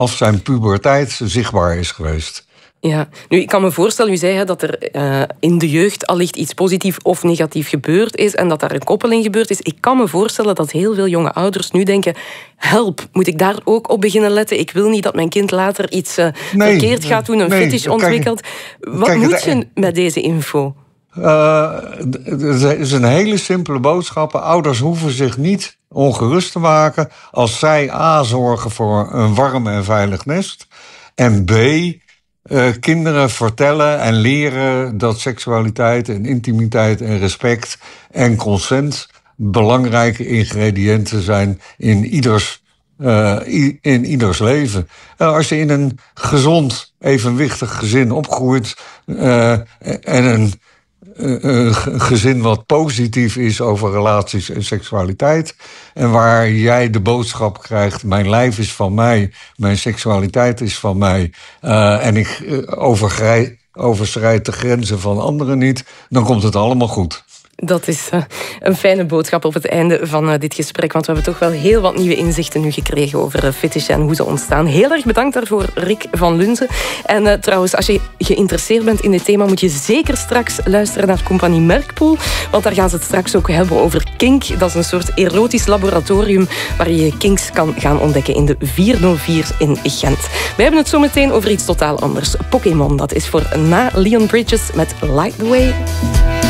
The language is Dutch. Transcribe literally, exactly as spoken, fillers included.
als zijn puberteit zichtbaar is geweest. Ja, nu, ik kan me voorstellen, u zei hè, dat er uh, in de jeugd allicht iets positief of negatief gebeurd is en dat daar een koppeling gebeurd is. Ik kan me voorstellen dat heel veel jonge ouders nu denken, help, moet ik daar ook op beginnen letten? Ik wil niet dat mijn kind later iets uh, nee, verkeerd gaat doen, een nee, fetish ontwikkelt. Wat kijk, moet je met deze info? Uh, het is een hele simpele boodschap. Ouders hoeven zich niet ongerust te maken als zij A, zorgen voor een warm en veilig nest en B, Uh, kinderen vertellen en leren dat seksualiteit en intimiteit en respect en consent belangrijke ingrediënten zijn in ieders, uh, i- in ieders leven. Uh, als je in een gezond, evenwichtig gezin opgroeit uh, en een een gezin wat positief is over relaties en seksualiteit. En waar jij de boodschap krijgt, mijn lijf is van mij, mijn seksualiteit is van mij. Uh, en ik uh, overgrij, overschrijd de grenzen van anderen niet. Dan komt het allemaal goed. Dat is uh, een fijne boodschap op het einde van uh, dit gesprek. Want we hebben toch wel heel wat nieuwe inzichten nu gekregen over uh, fetishen en hoe ze ontstaan. Heel erg bedankt daarvoor, Rick van Lunze. En uh, trouwens, als je geïnteresseerd bent in dit thema, moet je zeker straks luisteren naar Compagnie Merkpoel. Want daar gaan ze het straks ook hebben over kink. Dat is een soort erotisch laboratorium waar je je kinks kan gaan ontdekken in de vierhonderdvier in Gent. Wij hebben het zo meteen over iets totaal anders. Pokémon, dat is voor na Leon Bridges met Light the Way.